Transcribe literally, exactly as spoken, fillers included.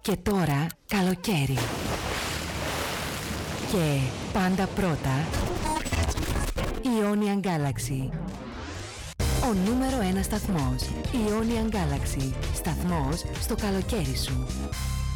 Και τώρα καλοκαίρι. Και πάντα πρώτα Ionian Galaxy. Ο νούμερο ένα σταθμός Ionian Galaxy. Σταθμός στο καλοκαίρι σου.